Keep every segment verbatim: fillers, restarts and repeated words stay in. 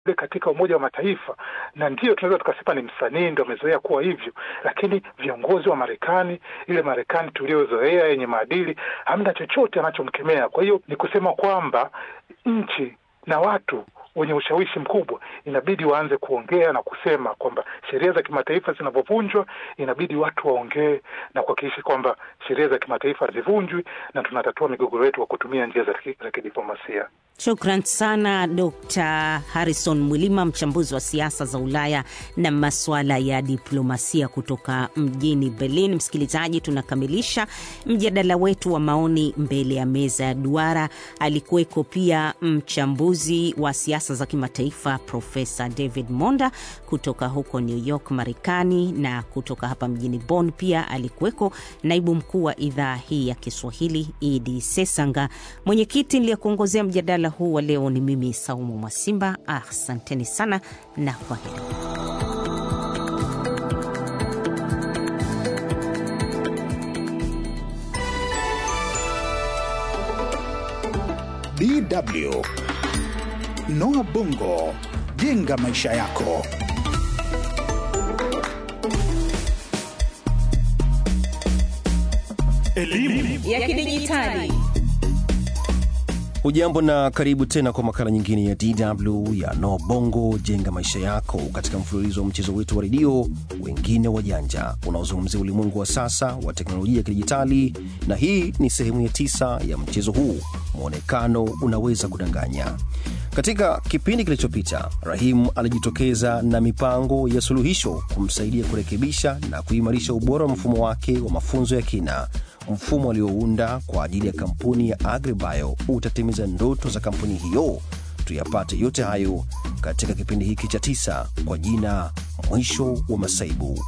katika Umoja wa Mataifa, na ndio tunaweza tukasema ni msanii ndio amezoea kuwa hivyo, lakini viongozi wa Marekani, ile Marekani tuliozoea yenye maadili, hamna chochote anachomkemea. Kwa hiyo ni kusema kwamba nchi na watu wenye ushawishi mkubwa inabidi waanze kuongea na kusema kwamba sheria za kimataifa zinapovunjwa, inabidi watu waongee na kuhakikisha kwamba sheria za kimataifa hazivunjwi na tunatatua migogoro yetu kwa kutumia njia za kidiplomasia. Shukran sana Dokta Harrison Mwilima, mchambuzi wa siasa za Ulaya na masuala ya diplomasia kutoka mjini Berlin. Msikilizaji, tunakamilisha mjadala wetu wa maoni mbele ya meza ya duara. Alikuweko pia mchambuzi wa siasa za kimataifa Profesa David Monda kutoka huko New York, Marekani, na kutoka hapa mjini Bonn pia alikuweko naibu mkuu wa idhaa hii ya Kiswahili Idi Sesanga. Mwenyekiti niliyekuongozea mjadala huu wa leo ni mimi Saumu Mwasimba. Asanteni sana na kwaheri. D W Noah Bongo, jenga maisha yako. Elimu ya kidijitali. Hujambo na karibu tena kwa makala nyingine ya D W ya Noah Bongo, jenga maisha yako, katika mfululizo wa mchezo wetu wa redio Wengine Wajanja unaozungumzia ulimwengu wa sasa wa teknolojia ya kidijitali, na hii ni sehemu ya tisa ya mchezo huu, muonekano unaweza kudanganya. Katika kipindi kilichopita, Rahim alijitokeza na mipango ya suluhisho kumsaidia kurekebisha na kuimarisha ubora wa mfumo wake wa mafunzo ya kina. Mfumo aliounda kwa ajili ya kampuni ya Agribio utatimiza ndoto za kampuni hiyo. Tuyapate yote hayo katika kipindi hiki cha tisa kwa jina Mwisho wa Masaibu.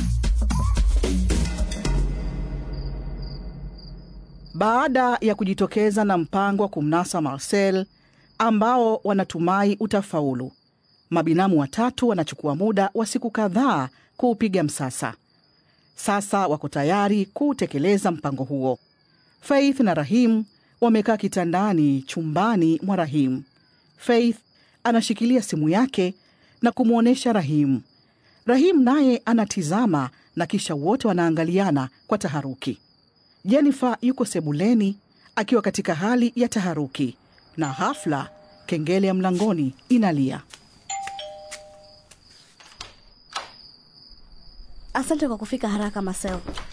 Baada ya kujitokeza na mpango wa kumnasa Marcel ambao wanatumai utafaulu, mabinamu watatu wanachukua muda wa siku kadhaa kuupiga msasa. Sasa wako tayari kutekeleza mpango huo. Faith na Rahim wamekaa kitandani chumbani mwa Rahim. Faith anashikilia simu yake na kumuonesha Rahim. Rahim naye anatizama na kisha wote wanaangaliana kwa taharuki. Jennifer yuko sebuleni akiwa katika hali ya taharuki, na ghafla kengele ya mlangoni inalia. Asante kwa kufika haraka Marcel.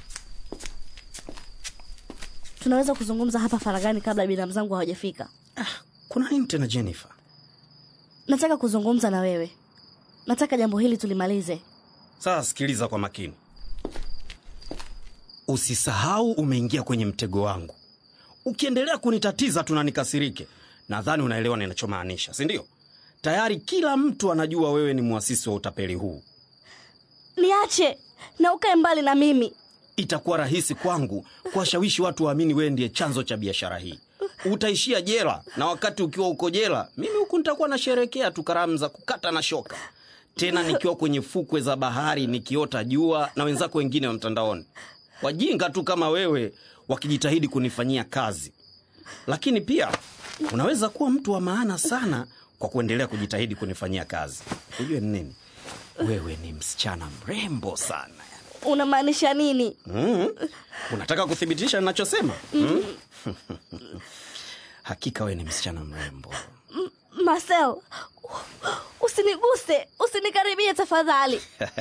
Tunaweza kuzungumza hapa faragani kabla binamu zangu hawajafika. Ah, kuna nini tena Jennifer? Nataka kuzungumza na wewe. Nataka jambo hili tulimalize. Sasa sikiliza kwa makini. Usisahau umeingia kwenye mtego wangu. Ukiendelea kunitatiza tunanikasirike. Nadhani unaelewa ninachomaanisha, si ndio? Tayari kila mtu anajua wewe ni muasisi wa utapeli huu. Niache na ukae mbali na mimi. Itakuwa rahisi kwangu kuwashawishi watu waamini wewe ndiye chanzo cha biashara hii. Utaishia jela, na wakati ukiwa uko jela, mimi huku nitakuwa nasherehekea tu karamu za kukata na shoka. Tena nikiwa kwenye fukwe za bahari nikiota jua na wenzako wengine wa mtandaoni. Wajinga tu kama wewe wakijitahidi kunifanyia kazi. Lakini pia unaweza kuwa mtu wa maana sana kwa kuendelea kujitahidi kunifanyia kazi. Unajua ni nini? Wewe ni msichana mrembo sana. Unamaanisha nini? Mm. Unataka kuthibitisha ninachosema? Mm. Hakika wewe ni msichana mrembo. M- Marcel, usiniguse, usinikaribie tafadhali.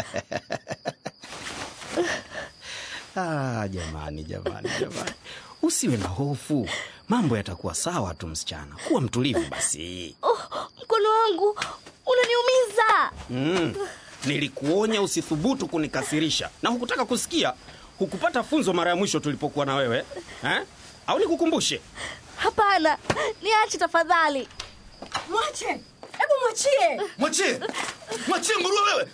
Ah, jamani, jamani, jamani. Usiwe na hofu. Mambo yatakuwa sawa tu msichana. Kuwa mtulivu basi. Oh, mkono wangu unaniumiza. Mm. Nilikuonya usithubutu kunikasirisha. Na hukutaka kusikia. Hukupata funzo mara ya mwisho tulipokuwa na wewe, eh? Au nikukumbushe? Hapana, niache tafadhali. Mwache. Hebu mwachie. Mwachie. Mwachie nguruwe wewe.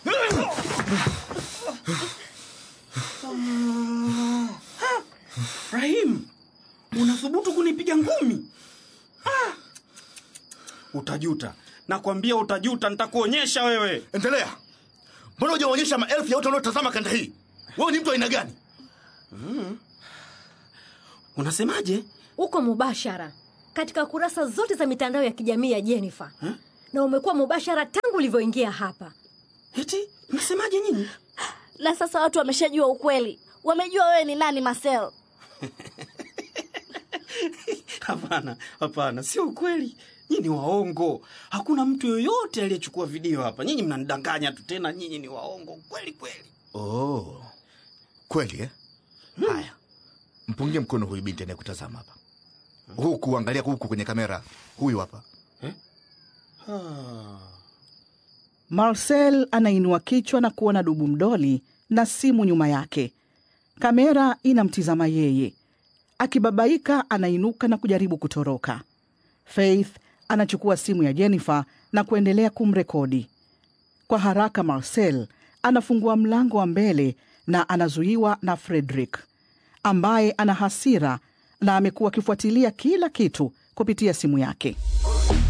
Rahim, unathubutu kunipiga ngumi? Ah. Utajuta. Nakwambia utajuta, nitakuonyesha wewe. Endelea. Mbona hujaonyesha maelfu ya watu wanaotazama kanda hii? Wewe ni mtu aina gani? Mm. Unasemaje? Uko mubashara katika kurasa zote za mitandao ya kijamii ya Jennifer. Ha? na umekuwa mubashara tangu ulivyoingia hapa. Eti, mnasemaje nyinyi? Na sasa watu wameshajua ukweli. Wamejua wewe ni nani, Marcel. Hapana, hapana, sio ukweli. Nyinyi ni waongo. Hakuna mtu yoyote aliyechukua video hapa. Nyinyi mnanidanganya tu, tena nyinyi ni waongo kweli kweli. Oh. Kweli eh? Hmm. Haya. Mpungie mkono huyu binti anayekutazama hapa. Huku angalia huku kwenye kamera. Huyu hapa. Eh? Ah. Marcel anainua kichwa na kuona dubu mdoli na simu nyuma yake. Kamera inamtizama yeye. Akibabaika anainuka na kujaribu kutoroka. Faith anachukua simu ya Jennifer na kuendelea kumrekodi. Kwa haraka Marcel anafungua mlango wa mbele na anazuiwa na Frederick, ambaye ana hasira na amekuwa akifuatilia kila kitu kupitia simu yake.